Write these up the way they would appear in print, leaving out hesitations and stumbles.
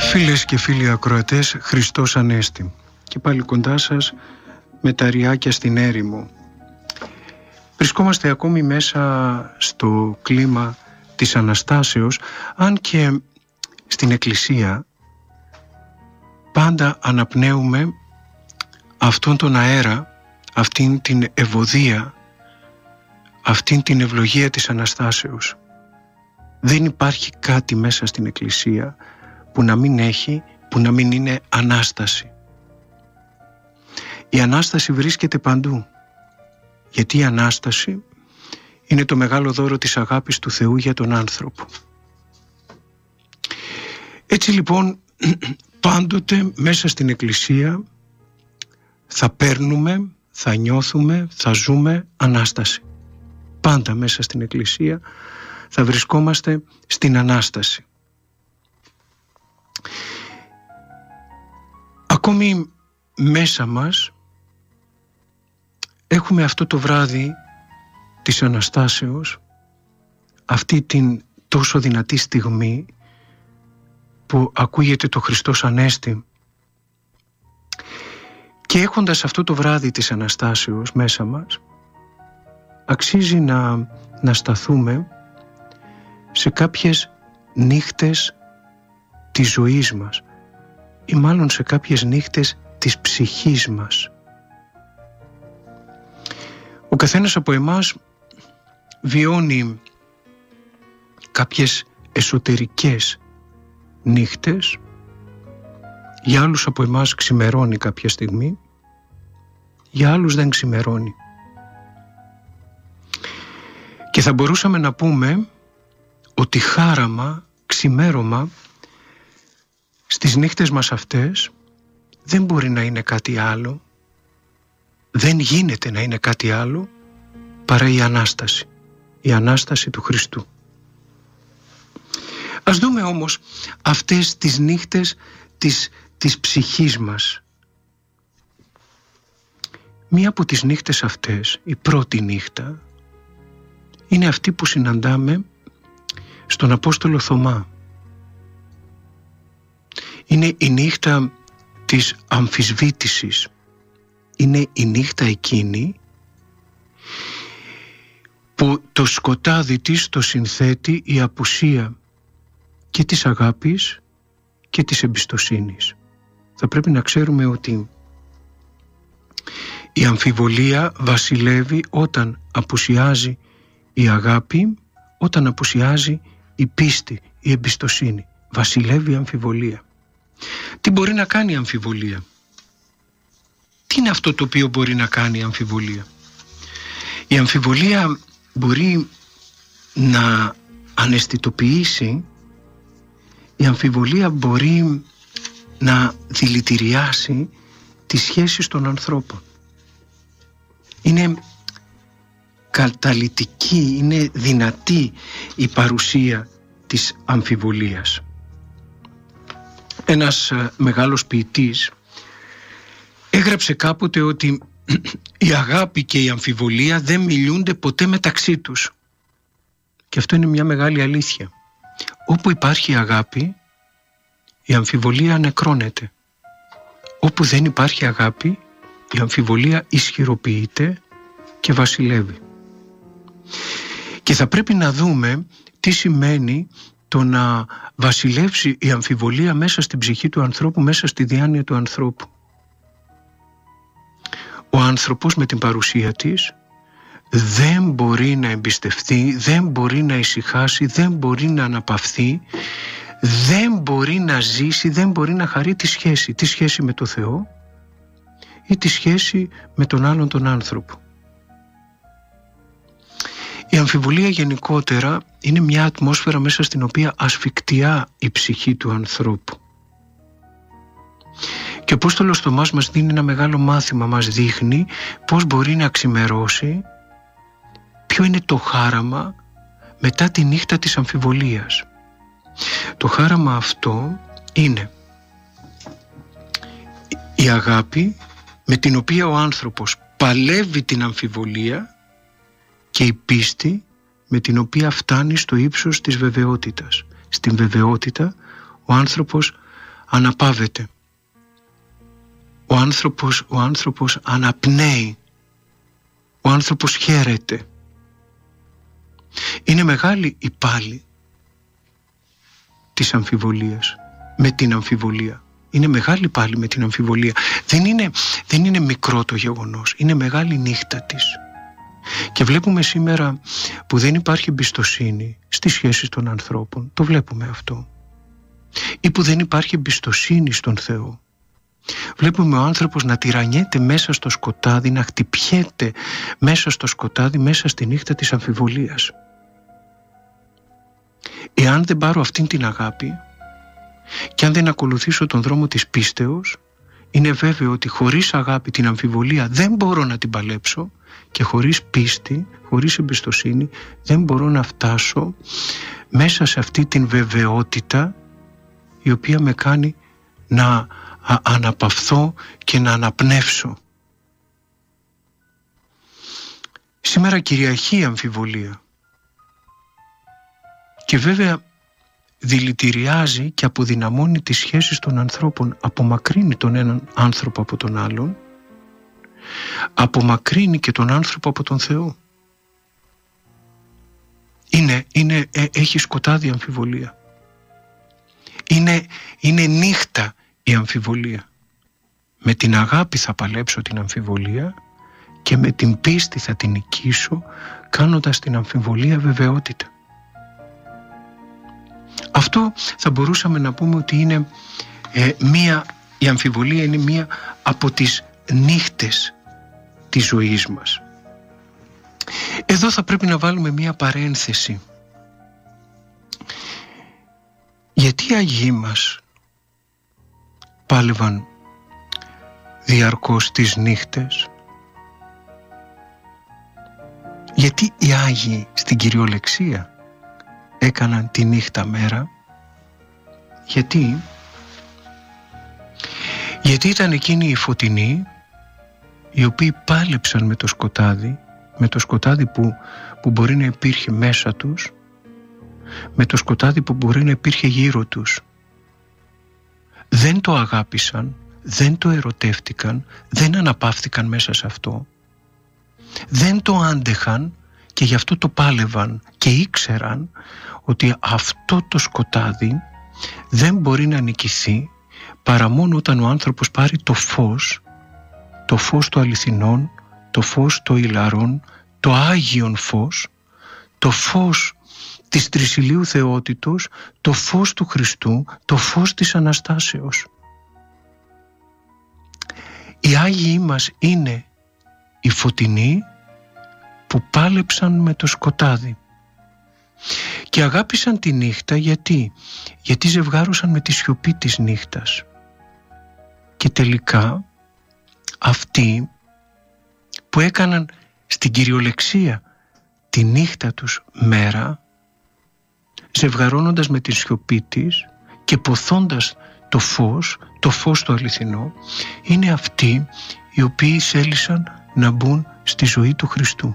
Φίλες και φίλοι ακροατές, Χριστός Ανέστη. Και πάλι κοντά σας με τα ριάκια στην έρημο. Βρισκόμαστε ακόμη μέσα στο κλίμα της Αναστάσεως, αν και στην Εκκλησία πάντα αναπνέουμε αυτόν τον αέρα, αυτήν την ευωδία, αυτήν την ευλογία της Αναστάσεως. Δεν υπάρχει κάτι μέσα στην Εκκλησία που να μην έχει, που να μην είναι Ανάσταση. Η Ανάσταση βρίσκεται παντού, γιατί η Ανάσταση είναι το μεγάλο δώρο της αγάπης του Θεού για τον άνθρωπο. Έτσι λοιπόν, πάντοτε μέσα στην Εκκλησία θα παίρνουμε, θα νιώθουμε, θα ζούμε Ανάσταση. Πάντα μέσα στην Εκκλησία θα βρισκόμαστε στην Ανάσταση. Ακόμη μέσα μας έχουμε αυτό το βράδυ της Αναστάσεως, αυτή την τόσο δυνατή στιγμή που ακούγεται το Χριστός Ανέστη, και έχοντας αυτό το βράδυ της Αναστάσεως μέσα μας, αξίζει να σταθούμε σε κάποιες νύχτες της ζωής μας, ή μάλλον σε κάποιες νύχτες της ψυχής μας. Ο καθένας από εμάς βιώνει κάποιες εσωτερικές νύχτες, για άλλους από εμάς ξημερώνει κάποια στιγμή, για άλλους δεν ξημερώνει. Και θα μπορούσαμε να πούμε ότι χάραμα, ξημέρωμα στις νύχτες μας αυτές δεν μπορεί να είναι κάτι άλλο, δεν γίνεται να είναι κάτι άλλο παρά η Ανάσταση, η Ανάσταση του Χριστού. Ας δούμε όμως αυτές τις νύχτες της ψυχής μας. Μία από τις νύχτες αυτές, η πρώτη νύχτα, είναι αυτή που συναντάμε στον Απόστολο Θωμά. Είναι η νύχτα της αμφισβήτησης. Είναι η νύχτα εκείνη που το σκοτάδι της το συνθέτει η απουσία και της αγάπης και της εμπιστοσύνης. Θα πρέπει να ξέρουμε ότι η αμφιβολία βασιλεύει όταν απουσιάζει η αγάπη, όταν απουσιάζει η πίστη, η εμπιστοσύνη. Βασιλεύει η αμφιβολία. Τι μπορεί να κάνει η αμφιβολία? Τι είναι αυτό το οποίο μπορεί να κάνει η αμφιβολία? Η αμφιβολία μπορεί να αναισθητοποιήσει, η αμφιβολία μπορεί να δηλητηριάσει τις σχέσεις των ανθρώπων. Είναι καταλυτική, είναι δυνατή η παρουσία της αμφιβολίας. Ένας μεγάλος ποιητής έγραψε κάποτε ότι η αγάπη και η αμφιβολία δεν μιλούνται ποτέ μεταξύ τους. Και αυτό είναι μια μεγάλη αλήθεια. Όπου υπάρχει αγάπη, η αμφιβολία νεκρώνεται. Όπου δεν υπάρχει αγάπη, η αμφιβολία ισχυροποιείται και βασιλεύει. Και θα πρέπει να δούμε τι σημαίνει το να βασιλεύσει η αμφιβολία μέσα στην ψυχή του ανθρώπου, μέσα στη διάνοια του ανθρώπου. Ο άνθρωπος με την παρουσία της δεν μπορεί να εμπιστευτεί, δεν μπορεί να ησυχάσει, δεν μπορεί να αναπαυθεί, δεν μπορεί να ζήσει, δεν μπορεί να χαρεί τη σχέση με το Θεό ή τη σχέση με τον άλλον τον άνθρωπο. Η αμφιβολία γενικότερα είναι μια ατμόσφαιρα μέσα στην οποία ασφικτιά η ψυχή του ανθρώπου. Και ο Απόστολος Θωμάς μας δίνει ένα μεγάλο μάθημα, μας δείχνει πώς μπορεί να ξημερώσει, ποιο είναι το χάραμα μετά τη νύχτα της αμφιβολίας. Το χάραμα αυτό είναι η αγάπη με την οποία ο άνθρωπος παλεύει την αμφιβολία και η πίστη με την οποία φτάνει στο ύψος της βεβαιότητας. Στην βεβαιότητα ο άνθρωπος αναπαύεται. Ο άνθρωπος αναπνέει. Ο άνθρωπος χαίρεται. Είναι μεγάλη η πάλη της αμφιβολίας με την αμφιβολία. Είναι μεγάλη πάλι με την αμφιβολία. Δεν είναι μικρό το γεγονός. Είναι μεγάλη νύχτα της. Και βλέπουμε σήμερα που δεν υπάρχει εμπιστοσύνη στις σχέσεις των ανθρώπων. Το βλέπουμε αυτό. Ή που δεν υπάρχει εμπιστοσύνη στον Θεό. Βλέπουμε ο άνθρωπος να τυραννιέται μέσα στο σκοτάδι, να χτυπιέται μέσα στο σκοτάδι, μέσα στη νύχτα της αμφιβολίας. Εάν δεν πάρω αυτήν την αγάπη και αν δεν ακολουθήσω τον δρόμο της πίστεως, είναι βέβαιο ότι χωρίς αγάπη την αμφιβολία δεν μπορώ να την παλέψω και χωρίς πίστη, χωρίς εμπιστοσύνη δεν μπορώ να φτάσω μέσα σε αυτή την βεβαιότητα η οποία με κάνει να αναπαυθώ και να αναπνεύσω. Σήμερα κυριαρχεί η αμφιβολία και βέβαια δηλητηριάζει και αποδυναμώνει τις σχέσεις των ανθρώπων, απομακρύνει τον έναν άνθρωπο από τον άλλον, απομακρύνει και τον άνθρωπο από τον Θεό. Έχει σκοτάδι η αμφιβολία. Είναι νύχτα η αμφιβολία. Με την αγάπη θα παλέψω την αμφιβολία και με την πίστη θα την νικήσω, κάνοντας την αμφιβολία βεβαιότητα. Αυτό θα μπορούσαμε να πούμε ότι είναι η αμφιβολία είναι μία από τις νύχτες της ζωής μας. Εδώ θα πρέπει να βάλουμε μία παρένθεση. Γιατί οι Άγιοι μας πάλευαν διαρκώς τις νύχτες? Γιατί οι Άγιοι στην κυριολεξία έκαναν τη νύχτα μέρα? Γιατί ήταν εκείνοι οι φωτεινοί οι οποίοι πάλεψαν με το σκοτάδι που μπορεί να υπήρχε μέσα τους, με το σκοτάδι που μπορεί να υπήρχε γύρω τους. Δεν το αγάπησαν, δεν το ερωτεύτηκαν, δεν αναπαύθηκαν μέσα σε αυτό, δεν το άντεχαν και γι' αυτό το πάλευαν και ήξεραν ότι αυτό το σκοτάδι δεν μπορεί να νικηθεί παρά μόνο όταν ο άνθρωπος πάρει το φως του αληθινών, το φως το ηλαρών, το Άγιον φως, το φως της τρισιλίου θεότητος, το φως του Χριστού, το φως της Αναστάσεως. Οι Άγιοι μας είναι οι φωτεινοί που πάλεψαν με το σκοτάδι και αγάπησαν τη νύχτα. Γιατί ζευγάρωσαν με τη σιωπή της νύχτας και τελικά αυτοί που έκαναν στην κυριολεξία τη νύχτα τους μέρα, ζευγαρώνοντας με τη σιωπή της και ποθώντας το φως το αληθινό, είναι αυτοί οι οποίοι θέλησαν να μπουν στη ζωή του Χριστού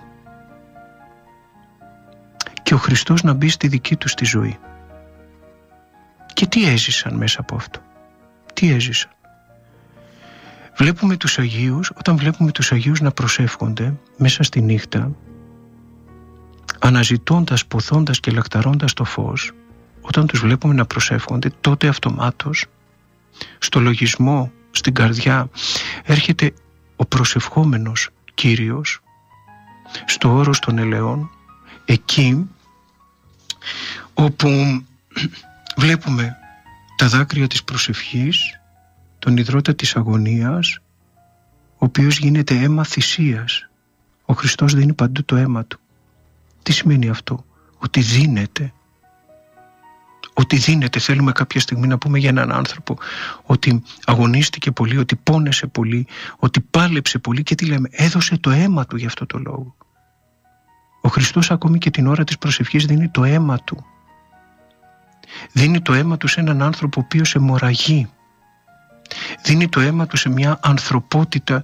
και ο Χριστός να μπει στη δική τους τη ζωή. Και τι έζησαν μέσα από αυτό? Τι έζησαν? Βλέπουμε τους Αγίους, όταν βλέπουμε τους Αγίους να προσεύχονται μέσα στη νύχτα, αναζητώντας, ποθώντας και λακταρώντας το φως, όταν τους βλέπουμε να προσεύχονται, τότε αυτομάτως στο λογισμό, στην καρδιά έρχεται ο προσευχόμενος Κύριος στο όρος των ελαιών, εκεί όπου βλέπουμε τα δάκρυα της προσευχής, τον ιδρώτα της αγωνίας, ο οποίος γίνεται αίμα θυσίας. Ο Χριστός δίνει παντού το αίμα του. Τι σημαίνει αυτό? Ότι δίνεται. Ότι δίνεται. Θέλουμε κάποια στιγμή να πούμε για έναν άνθρωπο ότι αγωνίστηκε πολύ, ότι πόνεσε πολύ, ότι πάλεψε πολύ και τι λέμε? Έδωσε το αίμα του για αυτό το λόγο. Ο Χριστός ακόμη και την ώρα της προσευχής δίνει το αίμα του. Δίνει το αίμα του σε έναν άνθρωπο ο οποίος αιμορραγεί. Δίνει το αίμα του σε μια ανθρωπότητα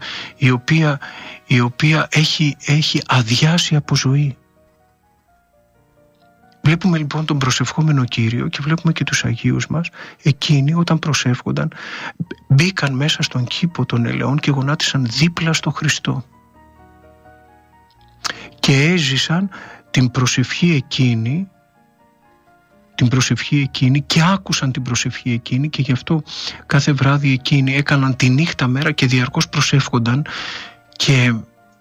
η οποία έχει αδειάσει από ζωή. Βλέπουμε λοιπόν τον προσευχόμενο Κύριο και βλέπουμε και τους Αγίους μας. Εκείνοι όταν προσεύχονταν μπήκαν μέσα στον κήπο των ελαιών και γονάτισαν δίπλα στο Χριστό και έζησαν την προσευχή εκείνη και άκουσαν την προσευχή εκείνη, και γι' αυτό κάθε βράδυ εκείνοι έκαναν τη νύχτα μέρα και διαρκώς προσεύχονταν, και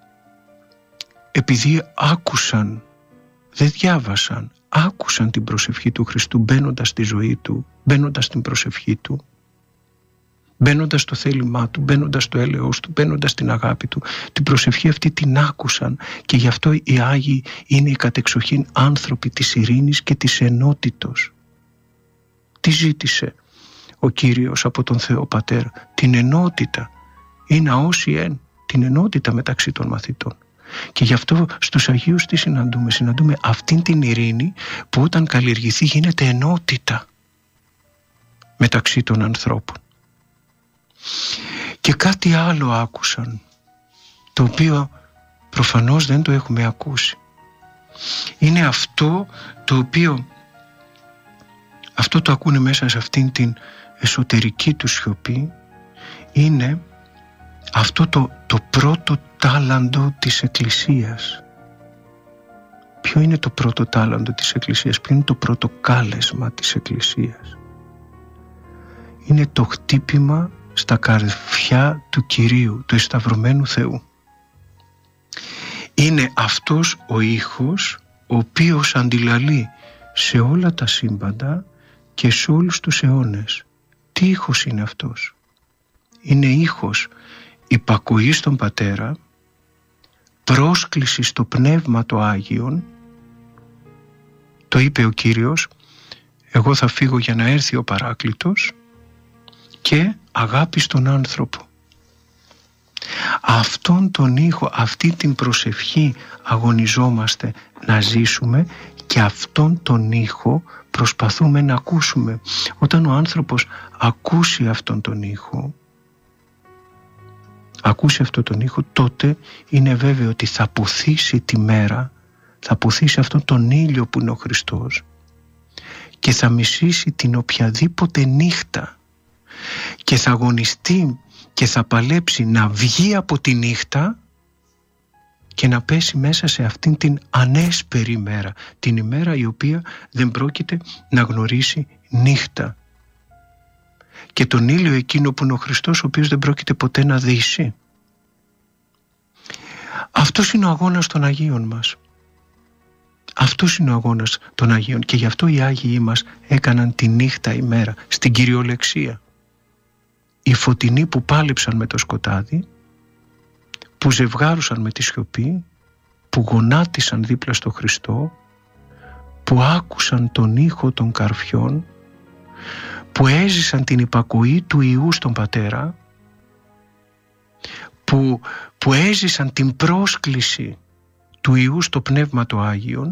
επειδή άκουσαν, δεν διάβασαν, άκουσαν την προσευχή του Χριστού μπαίνοντας στη ζωή του, μπαίνοντας στην προσευχή του, μπαίνοντας στο θέλημά του, μπαίνοντας στο έλεος του, μπαίνοντας στην αγάπη του. Την προσευχή αυτή την άκουσαν, και γι' αυτό οι Άγιοι είναι οι κατεξοχήν άνθρωποι της ειρήνης και της ενότητος. Τι ζήτησε ο Κύριος από τον Θεό Πατέρα? Την ενότητα. Είναι όσοι εν, την ενότητα μεταξύ των μαθητών. Και γι' αυτό στους Αγίους τι συναντούμε? Συναντούμε αυτήν την ειρήνη που όταν καλλιεργηθεί γίνεται ενότητα μεταξύ των ανθρώπων. Και κάτι άλλο άκουσαν, το οποίο προφανώς δεν το έχουμε ακούσει. Είναι αυτό το οποίο, αυτό το ακούνε μέσα σε αυτήν την εσωτερική του σιωπή, είναι αυτό το πρώτο τάλαντο της Εκκλησίας. Ποιο είναι το πρώτο τάλαντο της Εκκλησίας? Ποιο είναι το πρώτο κάλεσμα της Εκκλησίας? Είναι το χτύπημα στα καρφιά του Κυρίου, του εσταυρωμένου Θεού. Είναι αυτός ο ήχος ο οποίος αντιλαλεί σε όλα τα σύμπαντα και σε όλους τους αιώνες. Τι ήχος είναι αυτός? Είναι ήχος υπακοής στον Πατέρα, πρόσκληση στο Πνεύμα το Άγιον. Το είπε ο Κύριος, εγώ θα φύγω για να έρθει ο Παράκλητος, και αγάπη στον άνθρωπο. Αυτόν τον ήχο, αυτή την προσευχή αγωνιζόμαστε να ζήσουμε, και αυτόν τον ήχο προσπαθούμε να ακούσουμε. Όταν ο άνθρωπος ακούσει αυτόν τον ήχο, τότε είναι βέβαιο ότι θα ποθήσει τη μέρα, θα ποθήσει αυτόν τον ήλιο που είναι ο Χριστός, και θα μισήσει την οποιαδήποτε νύχτα, και θα αγωνιστεί και θα παλέψει να βγει από τη νύχτα και να πέσει μέσα σε αυτήν την ανέσπερη μέρα, την ημέρα η οποία δεν πρόκειται να γνωρίσει νύχτα, και τον ήλιο εκείνο που είναι ο Χριστός, ο οποίος δεν πρόκειται ποτέ να δύσει. Αυτός είναι ο αγώνας των Αγίων μας. Αυτός είναι ο αγώνας των Αγίων, και γι' αυτό οι Άγιοι μας έκαναν τη νύχτα ημέρα στην κυριολεξία. Οι φωτεινοί που πάλεψαν με το σκοτάδι, που ζευγάρουσαν με τη σιωπή, που γονάτισαν δίπλα στο Χριστό, που άκουσαν τον ήχο των καρφιών, που έζησαν την υπακοή του Υιού στον Πατέρα, που έζησαν την πρόσκληση του Υιού στο Πνεύμα το Άγιον,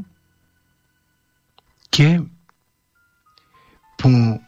και που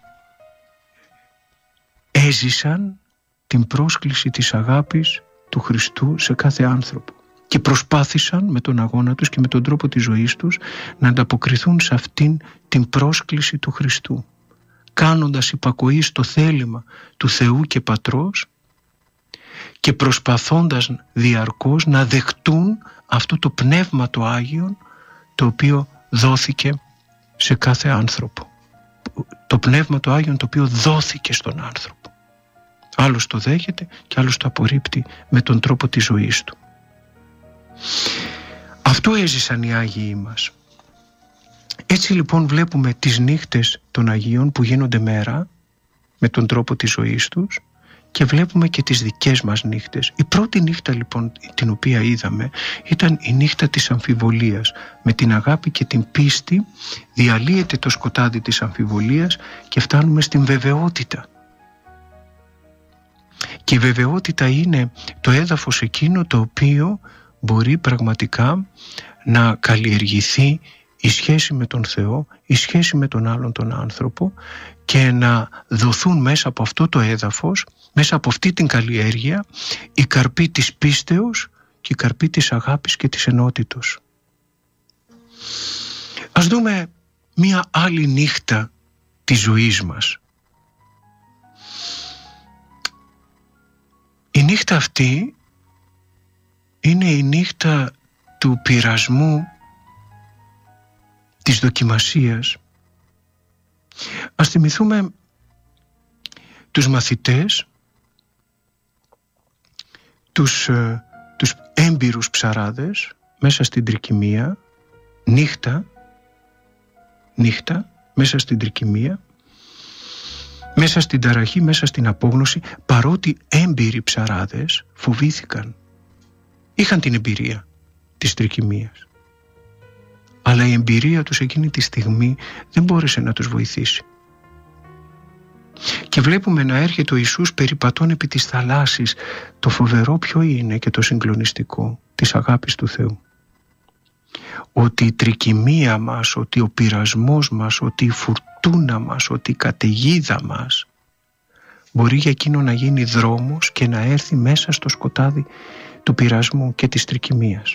έζησαν την πρόσκληση της αγάπης του Χριστού σε κάθε άνθρωπο, και προσπάθησαν με τον αγώνα τους και με τον τρόπο της ζωής τους να ανταποκριθούν σε αυτήν την πρόσκληση του Χριστού, κάνοντας υπακοή στο θέλημα του Θεού και Πατρός, και προσπαθώντας διαρκώς να δεχτούν αυτό το Πνεύμα το Άγιον, το οποίο δόθηκε σε κάθε άνθρωπο. Το Πνεύμα το Άγιον το οποίο δόθηκε στον άνθρωπο. Άλλος το δέχεται και άλλος το απορρίπτει με τον τρόπο της ζωής του. Αυτό έζησαν οι Άγιοι μας. Έτσι λοιπόν βλέπουμε τις νύχτες των Αγίων που γίνονται μέρα με τον τρόπο της ζωής τους, και βλέπουμε και τις δικές μας νύχτες. Η πρώτη νύχτα λοιπόν την οποία είδαμε ήταν η νύχτα της αμφιβολίας. Με την αγάπη και την πίστη διαλύεται το σκοτάδι της αμφιβολίας και φτάνουμε στην βεβαιότητα. Και η βεβαιότητα είναι το έδαφος εκείνο το οποίο μπορεί πραγματικά να καλλιεργηθεί η σχέση με τον Θεό, η σχέση με τον άλλον τον άνθρωπο, και να δοθούν μέσα από αυτό το έδαφος, μέσα από αυτή την καλλιέργεια, η καρπή της πίστεως και η καρπή της αγάπης και της ενότητος. Ας δούμε μία άλλη νύχτα της ζωής μας. Η νύχτα αυτή είναι η νύχτα του πειρασμού, της δοκιμασίας. Ας θυμηθούμε τους μαθητές, τους έμπειρους ψαράδες μέσα στην τρικυμία, νύχτα, μέσα στην τρικυμία, μέσα στην ταραχή, μέσα στην απόγνωση, παρότι έμπειροι ψαράδες φοβήθηκαν. Είχαν την εμπειρία της τρικυμίας, αλλά η εμπειρία τους εκείνη τη στιγμή δεν μπόρεσε να τους βοηθήσει. Και βλέπουμε να έρχεται ο Ιησούς περιπατών επί της θαλάσσης. Το φοβερό ποιο είναι και το συγκλονιστικό της αγάπης του Θεού? Ότι η τρικυμία μας, ότι ο πειρασμός μας, ότι η φουρτούνα μας, ότι η καταιγίδα μας μπορεί για εκείνο να γίνει δρόμος και να έρθει μέσα στο σκοτάδι του πειρασμού και της τρικυμίας.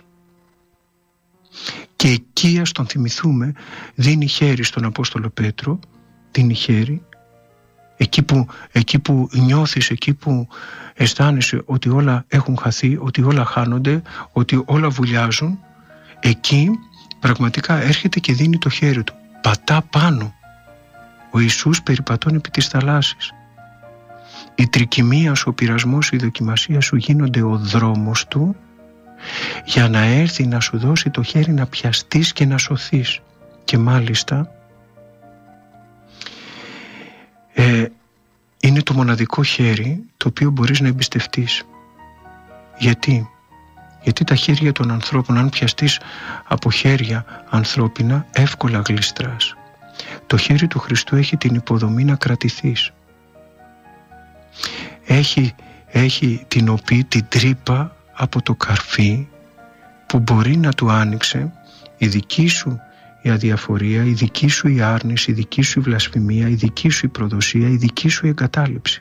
Και εκεί, ας τον θυμηθούμε, δίνει χέρι στον Απόστολο Πέτρο, δίνει χέρι, εκεί που νιώθεις, εκεί που αισθάνεσαι ότι όλα έχουν χαθεί, ότι όλα χάνονται, ότι όλα βουλιάζουν, εκεί πραγματικά έρχεται και δίνει το χέρι του, πατά πάνω. Ο Ιησούς περιπατών επί της θαλάσσης. Η τρικυμία σου, ο πειρασμός σου, η δοκιμασία σου γίνονται ο δρόμος του για να έρθει να σου δώσει το χέρι να πιαστείς και να σωθείς. Και μάλιστα είναι το μοναδικό χέρι το οποίο μπορείς να εμπιστευτείς. Γιατί τα χέρια των ανθρώπων, αν πιαστείς από χέρια ανθρώπινα, εύκολα γλιστράς. Το χέρι του Χριστού έχει την υποδομή να κρατηθείς. Έχει την τρύπα από το καρφί που μπορεί να του άνοιξε η δική σου η αδιαφορία, η δική σου η άρνηση, η δική σου η βλασφημία, η δική σου η προδοσία, η δική σου η εγκατάλειψη.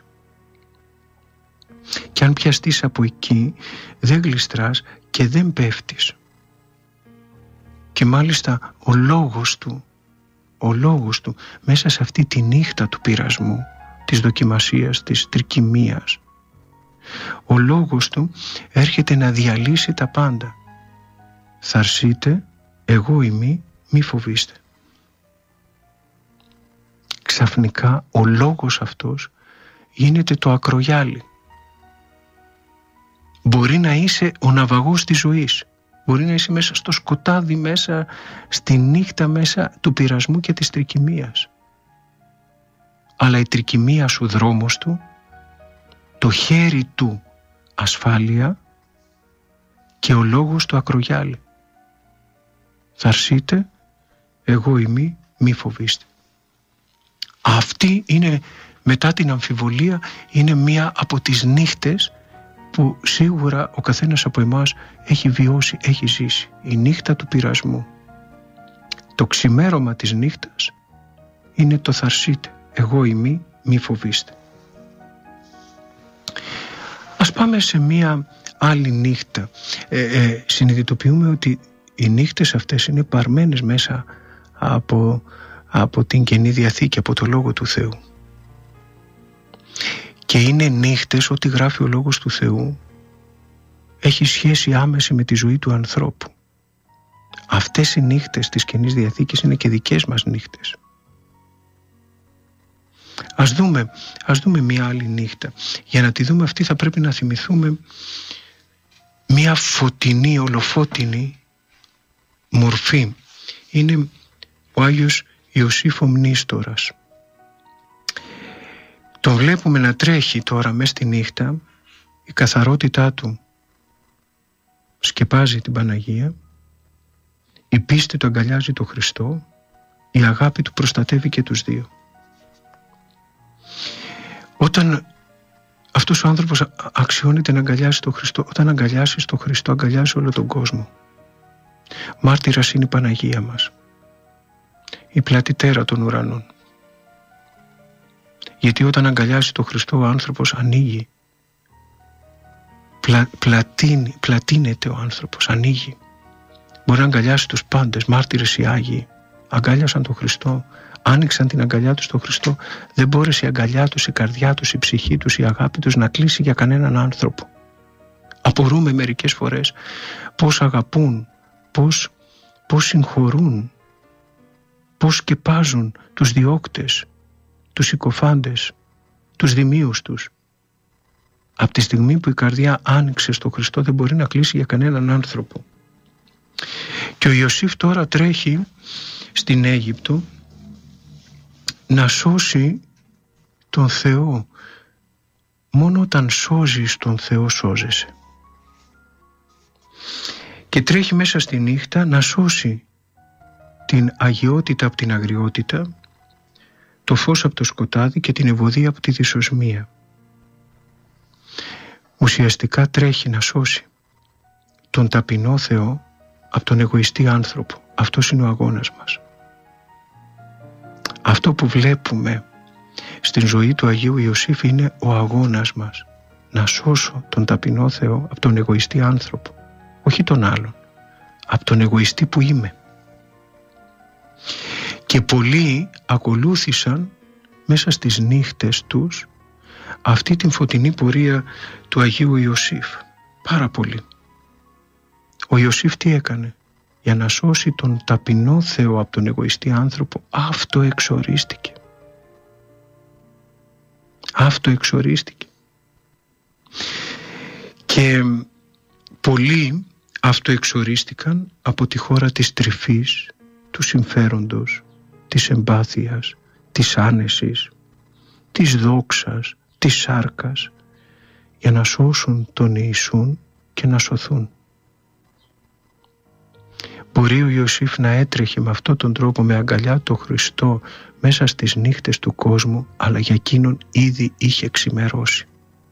Και αν πιαστείς από εκεί, δεν γλιστράς και δεν πέφτεις. Και μάλιστα ο λόγος του μέσα σε αυτή τη νύχτα του πειρασμού, της δοκιμασίας, της τρικυμίας, ο λόγος του έρχεται να διαλύσει τα πάντα. «Θαρσείτε, εγώ ημί, μη φοβήστε». Ξαφνικά ο λόγος αυτός γίνεται το ακρογιάλι. Μπορεί να είσαι ο ναυαγός της ζωής. Μπορεί να είσαι μέσα στο σκοτάδι, μέσα στη νύχτα, μέσα του πειρασμού και της τρικυμίας. Αλλά η τρικυμία σου δρόμος του, το χέρι του ασφάλεια και ο λόγος του ακρογιάλι. «Θαρσείτε, εγώ ημί, μη φοβήστε». Αυτή είναι, μετά την αμφιβολία, είναι μία από τις νύχτες που σίγουρα ο καθένας από εμάς έχει βιώσει, έχει ζήσει. Η νύχτα του πειρασμού. Το ξημέρωμα της νύχτας είναι το «Θαρσείτε, εγώ ημί, μη φοβήστε». Ας πάμε σε μία άλλη νύχτα. Συνειδητοποιούμε ότι οι νύχτες αυτές είναι παρμένες μέσα από την Καινή Διαθήκη, από το Λόγο του Θεού. Και είναι νύχτες, ό,τι γράφει ο Λόγος του Θεού έχει σχέση άμεση με τη ζωή του ανθρώπου. Αυτές οι νύχτες της Καινής Διαθήκης είναι και δικές μας νύχτες. Ας δούμε μια άλλη νύχτα. Για να τη δούμε αυτή θα πρέπει να θυμηθούμε μια φωτεινή, ολοφώτινη μορφή. Είναι ο Άγιος Ιωσήφ ο Μνήστορας. Τον βλέπουμε να τρέχει τώρα μες στη νύχτα, η καθαρότητά του σκεπάζει την Παναγία, η πίστη του αγκαλιάζει τον Χριστό, η αγάπη του προστατεύει και τους δύο. Όταν αυτός ο άνθρωπος αξιώνεται να αγκαλιάσει τον Χριστό, όταν αγκαλιάσεις τον Χριστό, αγκαλιάζει όλο τον κόσμο. Μάρτυρας είναι η Παναγία μας, η πλατητέρα των ουρανών. Γιατί όταν αγκαλιάζει τον Χριστό, ο άνθρωπος ανοίγει, πλατείνεται ο άνθρωπος, ανοίγει. Μπορεί να αγκαλιάσει τους πάντες, μάρτυρες οι Άγιοι, αγκάλιασαν τον Χριστό, άνοιξαν την αγκαλιά τους στον Χριστό, δεν μπόρεσε η αγκαλιά τους, η καρδιά τους, η ψυχή τους, η αγάπη τους να κλείσει για κανέναν άνθρωπο. Απορούμε μερικές φορές πώς αγαπούν, πώς συγχωρούν, πώς σκεπάζουν τους διώκτες, τους συκοφάντες, τους δημίους τους. Από τη στιγμή που η καρδιά άνοιξε στο Χριστό δεν μπορεί να κλείσει για κανέναν άνθρωπο. Και ο Ιωσήφ τώρα τρέχει στην Αίγυπτο να σώσει τον Θεό. Μόνο όταν σώζεις τον Θεό σώζεσαι. Και τρέχει μέσα στη νύχτα να σώσει την αγιότητα από την αγριότητα, το φως από το σκοτάδι και την ευωδία από τη δυσοσμία. Ουσιαστικά τρέχει να σώσει τον ταπεινό Θεό από τον εγωιστή άνθρωπο. Αυτός είναι ο αγώνας μας. Αυτό που βλέπουμε στην ζωή του Αγίου Ιωσήφ είναι ο αγώνας μας. Να σώσω τον ταπεινό Θεό από τον εγωιστή άνθρωπο. Όχι τον άλλον, από τον εγωιστή που είμαι. Και πολλοί ακολούθησαν μέσα στις νύχτες τους αυτή την φωτεινή πορεία του Αγίου Ιωσήφ. Πάρα πολύ. Ο Ιωσήφ τι έκανε? Για να σώσει τον ταπεινό Θεό από τον εγωιστή άνθρωπο, αυτοεξορίστηκε. Αυτοεξορίστηκε. Και πολλοί αυτοεξορίστηκαν από τη χώρα της τρυφής, του συμφέροντος, της εμπάθειας, της άνεσης, της δόξας, της σάρκας, για να σώσουν τον Ιησούν και να σωθούν. Μπορεί ο Ιωσήφ να έτρεχε με αυτόν τον τρόπο με αγκαλιά το Χριστό μέσα στις νύχτες του κόσμου, αλλά για εκείνον ήδη είχε ξημερώσει.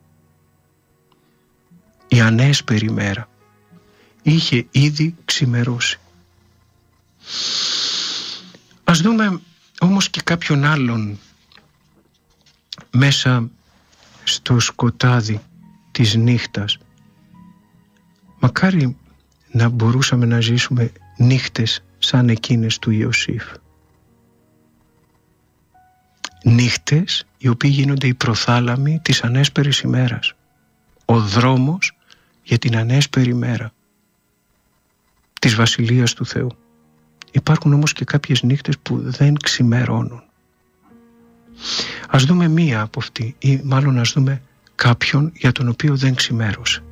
Η ανέσπερη μέρα είχε ήδη ξημερώσει. Ας δούμε όμως και κάποιον άλλον μέσα στο σκοτάδι της νύχτας. Μακάρι να μπορούσαμε να ζήσουμε νύχτες σαν εκείνες του Ιωσήφ. Νύχτες οι οποίοι γίνονται οι προθάλαμοι της ανέσπερης ημέρας. Ο δρόμος για την ανέσπερη μέρα της Βασιλείας του Θεού. Υπάρχουν όμως και κάποιες νύχτες που δεν ξημερώνουν. Ας δούμε μία από αυτή, ή μάλλον ας δούμε κάποιον για τον οποίο δεν ξημέρωσε.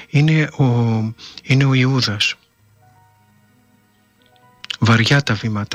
Είναι ο Ιούδας. Βαριά τα βήματα